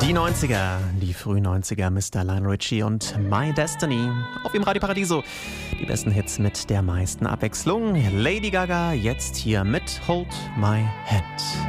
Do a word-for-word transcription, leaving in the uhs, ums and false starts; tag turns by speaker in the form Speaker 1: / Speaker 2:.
Speaker 1: Die neunziger, die frühen neunziger, Mister Lionel Richie und My Destiny. Auf dem Radio Paradiso. Die besten Hits mit der meisten Abwechslung. Lady Gaga jetzt hier mit Hold My Hand.